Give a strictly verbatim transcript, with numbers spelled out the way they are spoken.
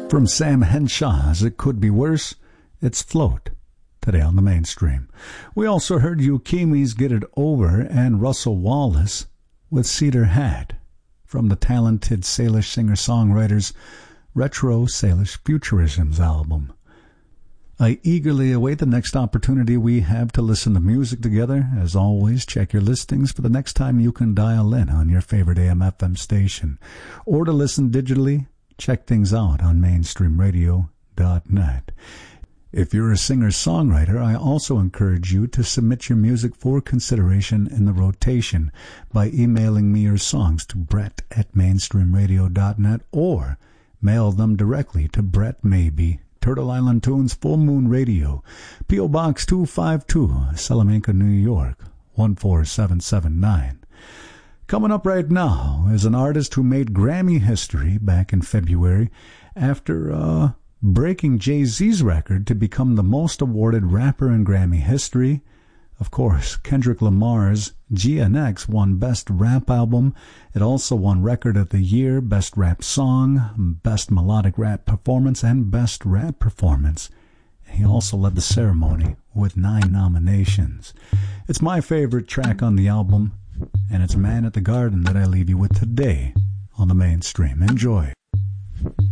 From Sam Henshaw's It Could Be Worse, it's Float, today on the Mainstream. We also heard Yukimi's Get It Over and Russell Wallace with Cedar Hat from the talented Salish singer-songwriter's Retro Salish Futurisms album. I eagerly await the next opportunity we have to listen to music together. As always, check your listings for the next time you can dial in on your favorite A M F M station. Or to listen digitally, check things out on mainstream radio dot net. If you're a singer-songwriter, I also encourage you to submit your music for consideration in the rotation by emailing me your songs to Brett at mainstream radio dot net or mail them directly to Brett Maybe, Turtle Island Tunes, Full Moon Radio, P O. Box two five two, Salamanca, New York, one four seven seven nine. Coming up right now is an artist who made Grammy history back in February after uh, breaking Jay-Z's record to become the most awarded rapper in Grammy history. Of course, Kendrick Lamar's G N X won Best Rap Album. It also won Record of the Year, Best Rap Song, Best Melodic Rap Performance, and Best Rap Performance. He also led the ceremony with nine nominations. It's my favorite track on the album, and it's Man at the Garden that I leave you with today on the Mainstream. Enjoy.